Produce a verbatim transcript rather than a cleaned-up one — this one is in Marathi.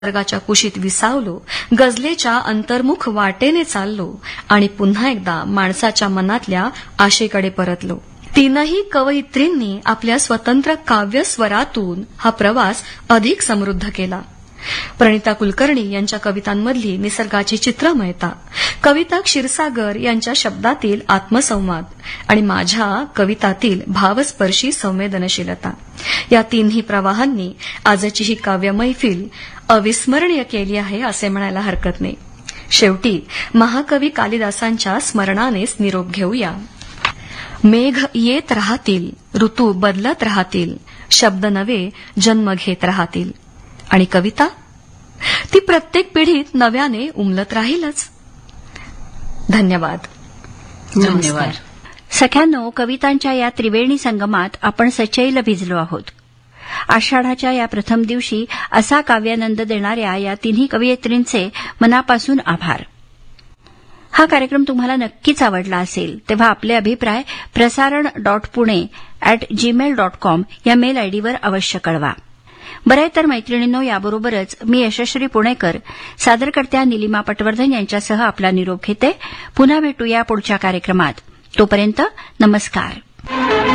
निसर्गाच्या कुशीत विसावलो, गझलेच्या अंतर्मुख वाटेने चाललो आणि पुन्हा एकदा माणसाच्या मनातल्या आशेकडे परतलो. तीनही कवयित्रींनी आपल्या स्वतंत्र काव्यस्वरातून हा प्रवास अधिक समृद्ध केला. प्रणिता कुलकर्णी यांच्या कवितांमधली निसर्गाची चित्रमयता, कविता क्षीरसागर यांच्या शब्दातील आत्मसंवाद आणि माझ्या कवितातील भावस्पर्शी संवेदनशीलता या तीनही प्रवाहांनी आजची ही काव्य मैफिल अविस्मरणीय केली आहे असे म्हणायला हरकत नाही. शेवटी महाकवी कालिदासांच्या स्मरणानेच निरोप घेऊया. मेघ येत राहतील, ऋतू बदलत राहतील, शब्द नवे जन्म घेत राहतील आणि कविता ती प्रत्येक पिढीत नव्याने उमलत राहीलच. धन्यवाद. धन्यवाद. सख्यांनो, कवितांच्या या त्रिवेणी संगमात आपण सचैल भिजलो आहोत. आषाढाच्या या प्रथम दिवशी असा काव्यानंद देणाऱ्या या तिन्ही कवयित्रींचे मनापासून आभार. हा कार्यक्रम तुम्हाला नक्कीच आवडला असेल तेव्हा आपले अभिप्राय प्रसारण dot Pune at Gmail dot com या मेल आयडीवर अवश्य कळवा. बरे तर मैत्रिणींनो, याबरोबरच मी यशश्री पुणेकर सादरकर्त्या निलिमा पटवर्धन यांच्यासह आपला निरोप घेते. पुन्हा भेटूया पुढच्या कार्यक्रमात. तोपर्यंत नमस्कार.